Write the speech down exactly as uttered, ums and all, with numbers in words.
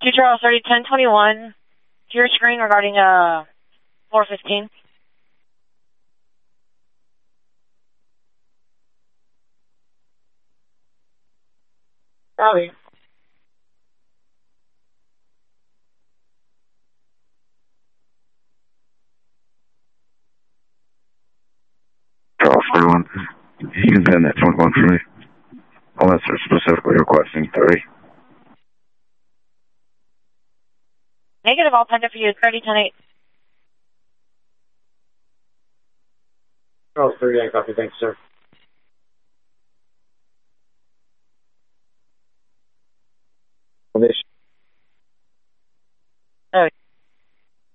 two Charles thirty, ten twenty-one, to your screen regarding uh four fifteen. Copy. Charles thirty-one, you can send that twenty-one for me, unless they're specifically requesting thirty. Negative, I'll send it for you, thirty, ten eight. Charles thirty-eight, copy, thanks, sir.